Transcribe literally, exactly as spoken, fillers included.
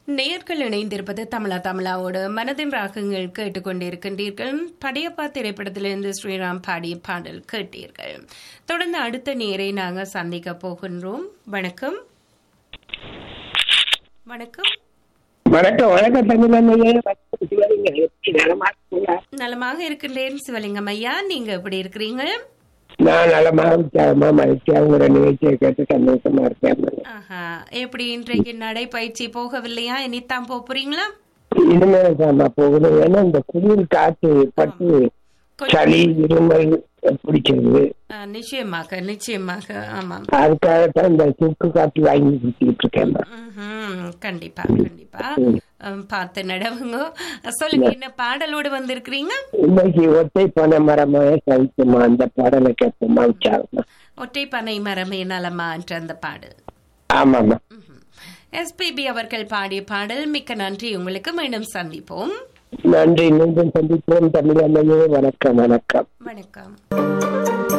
நேயர்கள் இணைந்திருப்பது தமிழா தமிழாவோடு மனதின் ராகங்கள் கேட்டுக்கொண்டிருக்கின்றீர்கள். படையப்பா திரைப்படத்திலிருந்து ஸ்ரீராம் பாடிய பாடல் கேட்டீர்கள். தொடர்ந்து அடுத்த நேரை நாங்கள் சந்திக்க போகின்றோம். வணக்கம் வணக்கம் வணக்கம் வணக்கம் தமிழ் நலமாக இருக்கின்றேன் சிவலிங்கம் ஐயா. நீங்க எப்படி இருக்கிறீங்க? நான் நலமாக உற்சாகமா மகிழ்ச்சியா உங்களோட நிகழ்ச்சியை கேட்டு சந்தோஷமா இருக்கேன். ஆஹா, எப்படி இன்றைக்கு நடைப்பயிற்சி போகவில்லையா? இனித்தான் போறீங்களா? இனிமேல் தான் போகணும். ஏன்னா இந்த குளிர் காற்று பட்டு சளி இருமல் பிடிக்கிறது. நிச்சயமாக நிச்சயமாக ஆமாம். அதுக்காகத்தான் இந்த சுக்கு காற்று வாங்கி குடிச்சிட்டு இருக்கேன். கண்டிப்பா கண்டிப்பா பார்த்து நடவுங்க. சொல்லுங்க, என்ன பாடலோடு வந்திருக்கிறீங்க? இன்னைக்கு ஒற்றை பனை மரமே சவிக்குமா அந்த பாடலை கேட்போமா? உற்சாகமா ஒற்றை பனை மரமே நலமா என்ற அந்த பாடல். ஆமாமா. எஸ்பிபி அவர்கள் பாடிய பாடல். மிக்க நன்றி உங்களுக்கு. மீண்டும் சந்திப்போம். நன்றி. மீண்டும் சந்திப்போம் தமிழ் அம்மையே. வணக்கம் வணக்கம் வணக்கம்.